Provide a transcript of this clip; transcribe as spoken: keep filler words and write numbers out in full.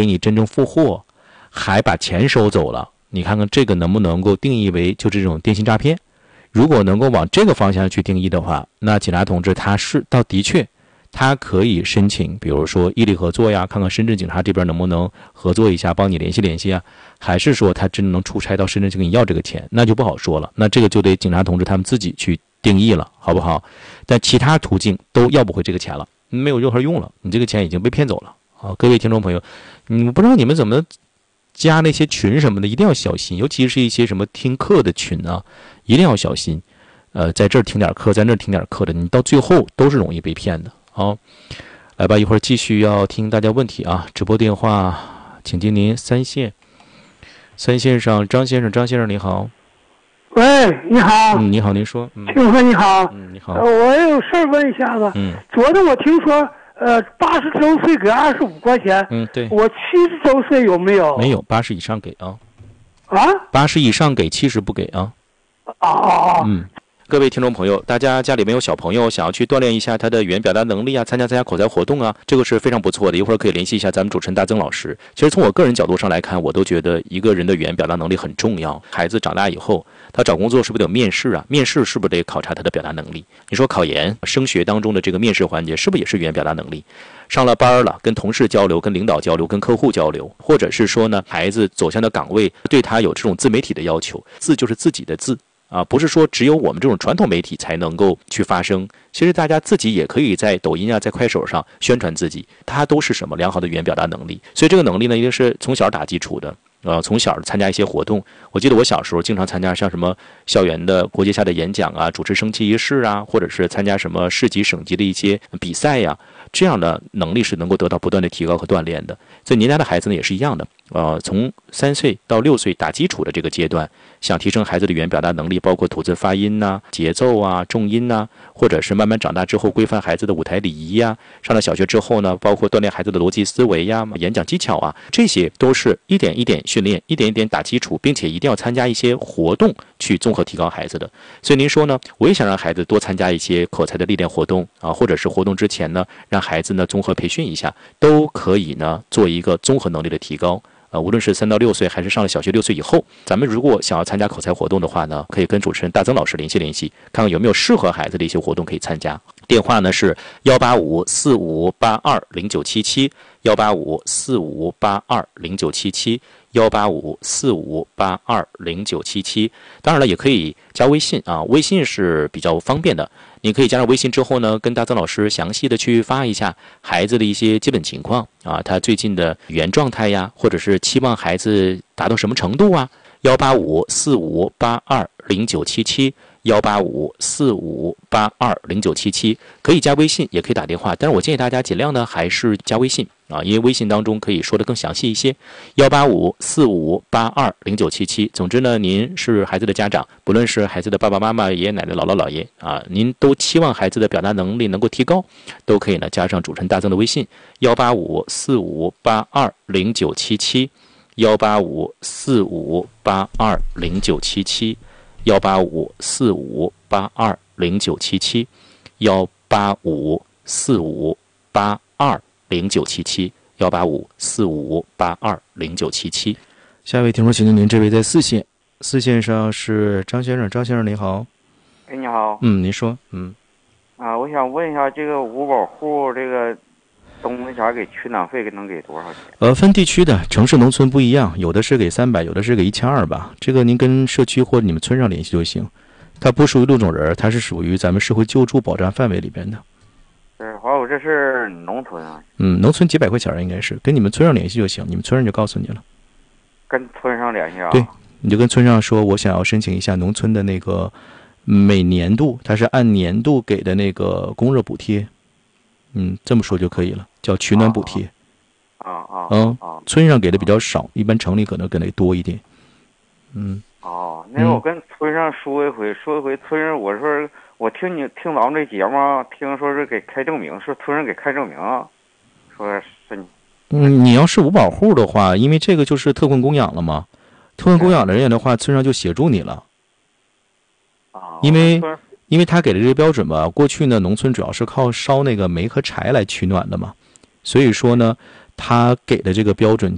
你真正付货，还把钱收走了，你看看这个能不能够定义为就这种电信诈骗？如果能够往这个方向去定义的话，那警察同志他是倒的确他可以申请，比如说异地合作呀，看看深圳警察这边能不能合作一下，帮你联系联系啊，还是说他真能出差到深圳去跟你要这个钱，那就不好说了，那这个就得警察同志他们自己去定义了，好不好？但其他途径都要不回这个钱了，没有任何用了，你这个钱已经被骗走了啊！各位听众朋友，你不知道你们怎么加那些群什么的，一定要小心，尤其是一些什么听课的群啊，一定要小心。呃，在这儿听点课，在那儿听点课的，你到最后都是容易被骗的。好，来吧，一会儿继续要听大家问题啊！直播电话，请接您三线，三线上张先生，张先生你好。 喂，你好。 嗯，你好，您说。嗯， 听说你好。 嗯，你好。 呃，我有事儿问一下子。 嗯。 昨天我听说，呃，八十周岁给二十五块钱。 嗯，对。 我七十周岁有没有？ 没有，八十以上给啊。 啊？ 八十以上给，七十不给啊。 哦哦。 嗯。各位听众朋友，大家家里面有小朋友想要去锻炼一下他的语言表达能力啊，参加参加口才活动啊，这个是非常不错的。一会儿可以联系一下咱们主持人大曾老师。其实从我个人角度上来看，我都觉得一个人的语言表达能力很重要。孩子长大以后，他找工作是不是得有面试啊？面试是不是得考察他的表达能力？你说考研、升学当中的这个面试环节，是不是也是语言表达能力？上了班了，跟同事交流、跟领导交流、跟客户交流，或者是说呢，孩子走向的岗位对他有这种自媒体的要求，字就是自己的字。啊，不是说只有我们这种传统媒体才能够去发声，其实大家自己也可以在抖音啊，在快手上宣传自己，它都是什么良好的语言表达能力。所以这个能力呢，一定是从小打基础的。呃，从小参加一些活动，我记得我小时候经常参加像什么校园的国际下的演讲啊，主持升旗仪式啊，或者是参加什么市级、省级的一些比赛呀、啊，这样的能力是能够得到不断的提高和锻炼的。所以您家的孩子呢也是一样的，呃，从三岁到六岁打基础的这个阶段，想提升孩子的语言表达能力，包括吐字发音呐、啊、节奏啊、重音呐、啊，或者是慢慢长大之后规范孩子的舞台礼仪呀、啊，上了小学之后呢，包括锻炼孩子的逻辑思维呀、演讲技巧啊，这些都是一点一点训练，一点一点打基础，并且一定要参加一些活动去综合提高孩子的。所以您说呢，我也想让孩子多参加一些口才的历练活动啊，或者是活动之前呢，让孩子呢综合培训一下，都可以呢做一个综合能力的提高。呃，无论是三到六岁，还是上了小学六岁以后，咱们如果想要参加口才活动的话呢，可以跟主持人大曾老师联系联系，看看有没有适合孩子的一些活动可以参加。电话呢是幺八五四五八二零九七七，幺八五四五八二零九七七，幺八五四五八二零九七七。当然了，也可以加微信啊，微信是比较方便的。你可以加上微信之后呢，跟大曾老师详细的去发一下孩子的一些基本情况啊，他最近的语言状态呀，或者是期望孩子达到什么程度啊。幺八五四五八二零九七七，幺八五四五八二零九七七，可以加微信，也可以打电话，但是我建议大家尽量呢还是加微信啊，因为微信当中可以说的更详细一些。幺八五四五八二零九七七，总之呢，您是孩子的家长，不论是孩子的爸爸妈妈、爷爷奶奶、姥姥姥爷啊，您都期望孩子的表达能力能够提高，都可以呢加上主持人大曾的微信幺八五四五八二零九七七，幺八五四五八二零九七七，幺八五四五八二零九七七，幺八五四五八二零九七七，幺八五四五八二零九七七。下一位听众，请您，您这位在四线，四线上是张先生，张先生你好。 哎，你好。 嗯，您说。嗯。 啊，我想问一下，这个五保户这个东西啥给取暖费能给多少钱？ 呃，分地区的，城市农村不一样，有的是给三百，有的是给一千二吧。这个您跟社区或者你们村上联系就行。它不属于路种人，它是属于咱们社会救助保障范围里边的。 是，好，我这是农村啊。 嗯，农村几百块钱应该是，跟你们村上联系就行，你们村上就告诉你了。 跟村上联系啊？ 对，你就跟村上说，我想要申请一下农村的那个每年度，它是按年度给的那个供热补贴。嗯，这么说就可以了，叫取暖补贴。 啊啊。 嗯啊。 村上给的比较少，一般城里可能给的多一点。嗯。 哦，那个我跟村上说一回，嗯、说一回村上，我说我听你听咱们这节目，听说是给开证明，说村上给开证明，说是你。 嗯，你要是无保户的话，因为这个就是特困供养了嘛，特困供养的人的话，村上就协助你了。 啊。 因为因为他给的这个标准吧，过去呢农村主要是靠烧那个煤和柴来取暖的嘛，所以说呢，他给的这个标准